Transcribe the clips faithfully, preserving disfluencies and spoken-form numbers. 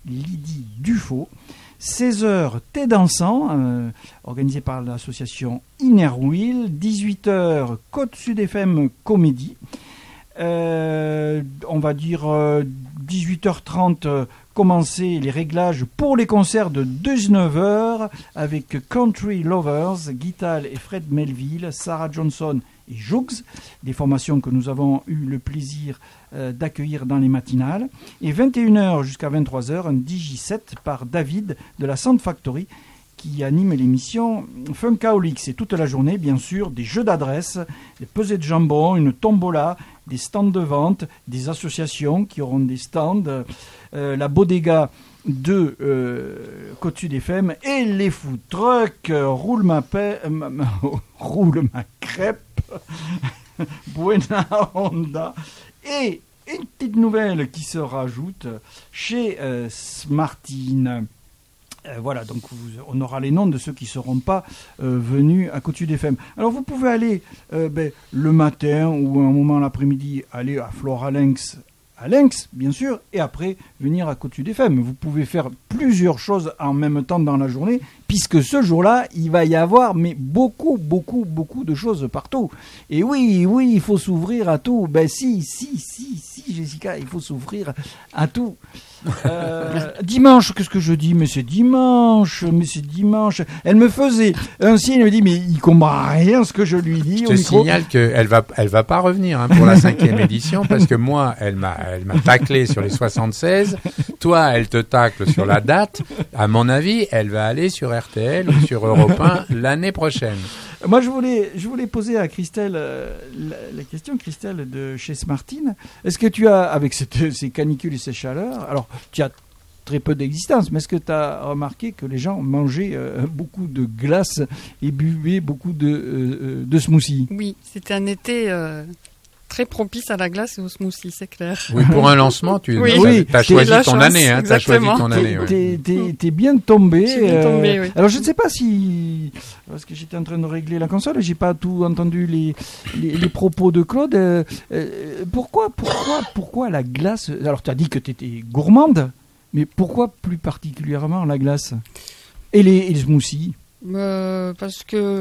Lydie Dufaux. seize heures, thé dansant, euh, organisé par l'association Inner Wheel. dix-huit heures, Côte Sud F M Comédie. Euh, on va dire euh, dix-huit heures trente, euh, commencer les réglages pour les concerts de dix-neuf heures avec Country Lovers, Guital et Fred Melville, Sarah Johnson et Jougs, des formations que nous avons eu le plaisir euh, d'accueillir dans les matinales. Et vingt et une heures jusqu'à vingt-trois heures, un Digi-set par David de la Sound Factory qui anime l'émission Funkaholics. Et toute la journée, bien sûr, des jeux d'adresse, des pesées de jambon, une tombola, des stands de vente, des associations qui auront des stands, euh, la bodega de euh, Côte Sud F M et les food trucks, euh, roule ma paix, euh, ma, ma, roule ma crêpe, Buena Honda, et une petite nouvelle qui se rajoute chez euh, Smartine. Euh, voilà, donc vous, on aura les noms de ceux qui ne seront pas euh, venus à Côte Sud F M. Alors vous pouvez aller euh, ben, le matin ou un moment l'après-midi, aller à Flora Lynx, à Lynx, bien sûr, et après venir à Côte Sud F M. Vous pouvez faire plusieurs choses en même temps dans la journée, puisque ce jour-là, il va y avoir mais beaucoup, beaucoup, beaucoup de choses partout. Et oui, oui, il faut s'ouvrir à tout. Ben si, si, si, si, Jessica, il faut s'ouvrir à tout. Euh, dimanche, qu'est-ce que je dis? Mais c'est dimanche, mais c'est dimanche. Elle me faisait un signe, elle me dit, mais il comprend rien ce que je lui dis. Je au te micro. signale qu'elle va, elle va pas revenir hein, pour la cinquième édition parce que moi, elle m'a, elle m'a taclé sur les soixante-seize. Toi, elle te tacle sur la date. À mon avis, elle va aller sur R T L ou sur Europe un l'année prochaine. Moi, je voulais, je voulais poser à Christelle euh, la, la question, Christelle, de chez Smartine. Est-ce que tu as, avec cette, ces canicules et ces chaleurs, alors tu as très peu d'existence, mais est-ce que tu as remarqué que les gens mangeaient euh, beaucoup de glace et buvaient beaucoup de, euh, de smoothies? Oui, c'était un été euh, très propice à la glace et au smoothie, c'est clair. Oui, pour un lancement, tu oui. as Oui, choisi la ton chance, année. Hein, tu as choisi exactement. ton année. T'es, Ouais. t'es, t'es, t'es bien tombé. Je suis bien tombé, euh, oui. Alors je ne sais pas si, parce que j'étais en train de régler la console, et j'ai pas tout entendu les, les, les propos de Claude. Euh, euh, pourquoi, pourquoi, pourquoi la glace? Alors tu as dit que tu étais gourmande, mais pourquoi plus particulièrement la glace et les, et les smoothies? Euh, parce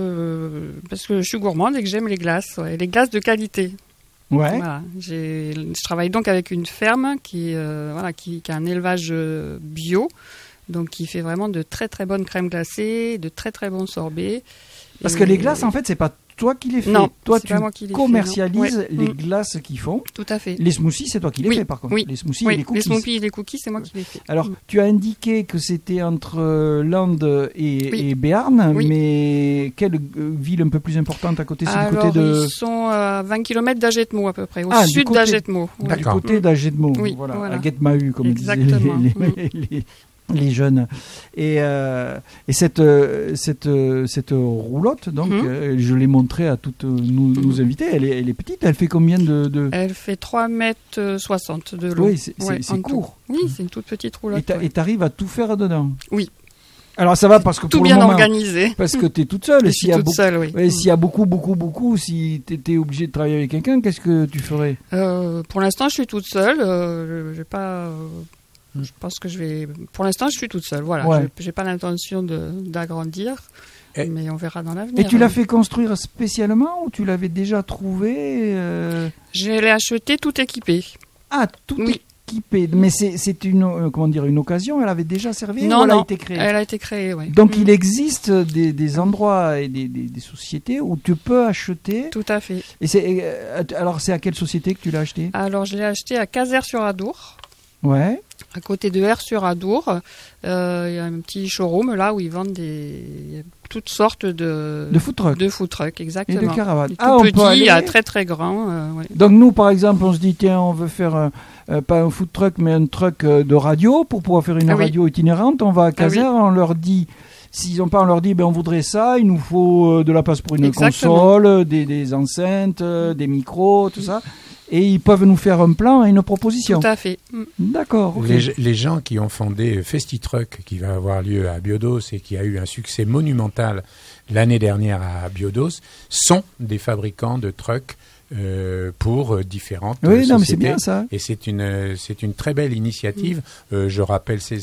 que parce que je suis gourmande et que j'aime les glaces, ouais, les glaces de qualité. Ouais. Voilà. J'ai, je travaille donc avec une ferme qui, euh, voilà, qui, qui a un élevage bio, donc qui fait vraiment de très très bonnes crèmes glacées, de très très bons sorbets. Parce et... que les glaces, en fait, c'est pas toi qui les fais. Non, toi, c'est tu pas moi qui les commercialises fais, non. les Ouais. glaces qu'ils font. Tout à fait. Les smoothies, c'est toi qui les Oui. fais, par contre. Oui. Les smoothies Oui, et les cookies. les smoothies et les cookies, c'est moi qui les fais. Alors, Mm. tu as indiqué que c'était entre euh, Landes et, Oui. et Béarn, Oui. mais quelle euh, ville un peu plus importante à côté? C'est Alors, du côté de... ils sont à vingt kilomètres d'Agetmo à peu près, au Ah, du sud côté- d'Agetmo. du Ouais. D'accord. côté Mm. d'Agetmo, Oui, voilà, voilà. à Guetmahue, comme Exactement. disaient les, les, les, les jeunes. Et, euh, et cette, euh, cette, euh, cette roulotte, donc, Mhm. euh, je l'ai montrée à toutes nos, nos invités. Elle est, elle est petite, elle fait combien de... de... Elle fait trois mètres soixante de long. Oui, c'est, c'est, Ouais, c'est en court. tout. Oui, c'est une toute petite Et roulotte. t'a- ouais. et t'arrives à tout faire dedans? Oui. Alors ça va parce que Tout pour bien le moment, organisé. parce que tu es toute seule. Je Et suis s'il y a toute beaucoup, seule, oui. ouais, s'il y a beaucoup, beaucoup, beaucoup, si tu étais obligé de travailler avec quelqu'un, qu'est-ce que tu ferais? Euh, pour l'instant, je suis toute seule. Euh, je, j'ai pas. euh, je pense que je vais. Pour l'instant, je suis toute seule. Voilà. Ouais. Je- J'ai pas l'intention de, d'agrandir, Et- mais on verra dans l'avenir. Et tu l'as hein. fait construire spécialement ou tu l'avais déjà trouvé euh... Je l'ai acheté tout équipé. Ah, tout Oui. équipé. Mais c'est, c'est une, euh, comment dire, une occasion. Elle avait déjà servi Non, ou elle a non. été créée? Elle a été créée, oui. Donc Mm. il existe des, des endroits et des, des, des sociétés où tu peux acheter. Tout à fait. Et c'est, euh, alors c'est à quelle société que tu l'as acheté? Alors, je l'ai acheté à Caser-sur-Adour. Ouais. À côté de R-sur-Adour, euh, il y a un petit showroom là où ils vendent des toutes sortes de De food truck de food trucks, et exactement. de caravanes. Du Ah, tout on peut petit à aller. très très grand. euh, ouais. Donc nous, par exemple, on se dit, tiens, on veut faire euh, euh, pas un food truck, mais un truck euh, de radio pour pouvoir faire une Ah oui. radio itinérante. On va à Caser, Ah oui. on leur dit, s'ils n'ont pas, on leur dit, ben on voudrait ça, il nous faut euh, de la place pour une Exactement. console, des, des enceintes, euh, des micros, tout ça. Et ils peuvent nous faire un plan et une proposition. Tout à fait. Mm. D'accord. ok. Les, les gens qui ont fondé FestiTruck, qui va avoir lieu à Biodos et qui a eu un succès monumental l'année dernière à Biodos, sont des fabricants de trucks euh, pour euh, différentes Oui, euh, non, mais c'est sociétés. bien ça. Et c'est une, euh, c'est une très belle initiative. Euh, je rappelle, c'est